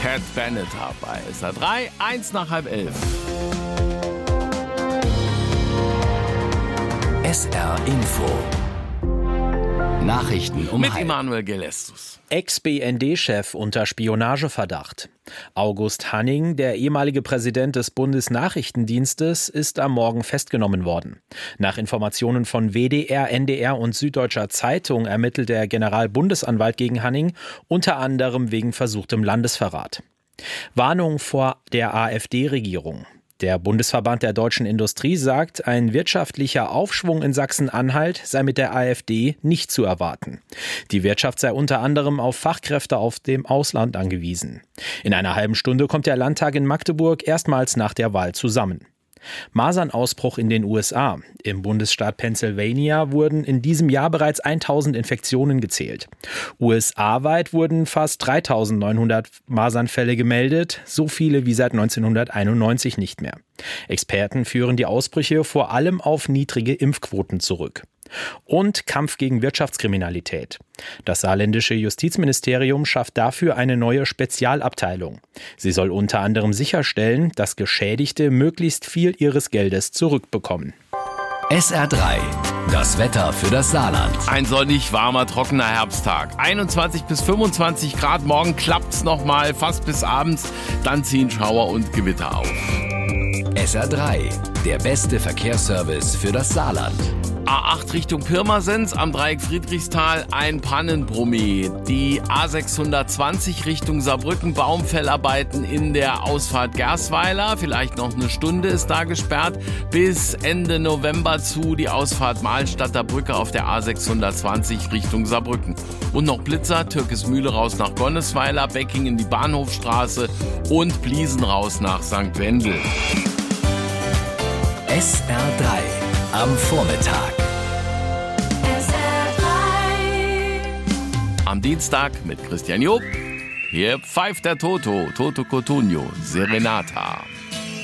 Cat Benatar bei SR3, 11:01. SR Info. Nachrichten um Mit Emanuel Gelestus. Ex-BND-Chef unter Spionageverdacht. August Hanning, der ehemalige Präsident des Bundesnachrichtendienstes, ist am Morgen festgenommen worden. Nach Informationen von WDR, NDR und Süddeutscher Zeitung ermittelt der Generalbundesanwalt gegen Hanning, unter anderem wegen versuchtem Landesverrat. Warnung vor der AfD-Regierung. Der Bundesverband der deutschen Industrie sagt, ein wirtschaftlicher Aufschwung in Sachsen-Anhalt sei mit der AfD nicht zu erwarten. Die Wirtschaft sei unter anderem auf Fachkräfte aus dem Ausland angewiesen. In einer halben Stunde kommt der Landtag in Magdeburg erstmals nach der Wahl zusammen. Masernausbruch in den USA. Im Bundesstaat Pennsylvania wurden in diesem Jahr bereits 1000 Infektionen gezählt. USA-weit wurden fast 3900 Masernfälle gemeldet, so viele wie seit 1991 nicht mehr. Experten führen die Ausbrüche vor allem auf niedrige Impfquoten zurück. Und Kampf gegen Wirtschaftskriminalität. Das saarländische Justizministerium schafft dafür eine neue Spezialabteilung. Sie soll unter anderem sicherstellen, dass Geschädigte möglichst viel ihres Geldes zurückbekommen. SR3, das Wetter für das Saarland. Ein sonnig, warmer, trockener Herbsttag. 21 bis 25 Grad. Morgen klappt's nochmal fast bis abends. Dann ziehen Schauer und Gewitter auf. SR3, der beste Verkehrsservice für das Saarland. A8 Richtung Pirmasens, am Dreieck Friedrichsthal ein Pannenbrummi. Die A620 Richtung Saarbrücken, Baumfellarbeiten in der Ausfahrt Gersweiler. Vielleicht noch eine Stunde ist da gesperrt. Bis Ende November zu die Ausfahrt Mahlstadter Brücke auf der A620 Richtung Saarbrücken. Und noch Blitzer, Türkismühle raus nach Gonnesweiler, Becking in die Bahnhofstraße und Bliesen raus nach St. Wendel. SR3 am Vormittag. Am Dienstag mit Christian Job. Hier pfeift der Toto Cotugno, Serenata.